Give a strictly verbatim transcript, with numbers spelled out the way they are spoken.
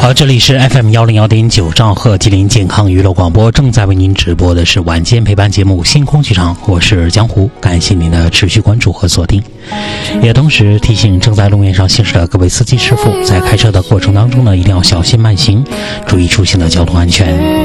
好，这里是 F M 幺零幺点九兆赫吉林健康娱乐广播，正在为您直播的是晚间陪伴节目《星空剧场》，我是江湖，感谢您的持续关注和锁定，也同时提醒正在路面上行驶的各位司机师傅，在开车的过程当中呢，一定要小心慢行，注意出行的交通安全。